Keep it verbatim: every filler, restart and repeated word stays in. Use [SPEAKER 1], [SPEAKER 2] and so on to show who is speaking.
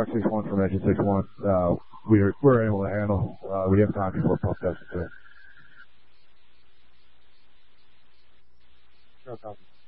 [SPEAKER 1] Truck six one from Engine six one. Uh, we're, we're able to handle. Uh, we have time before pump testing too.
[SPEAKER 2] No copy.